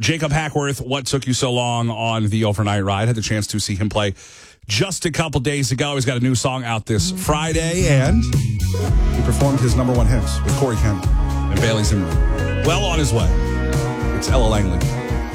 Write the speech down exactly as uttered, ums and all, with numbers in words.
Jacob Hackworth, what took you so long on the overnight ride? Had the chance to see him play just a couple days ago. He's got a new song out this Friday, and he performed his number one hits with Corey Kent and Bailey Zimmerman. Well on his way. It's Ella Langley.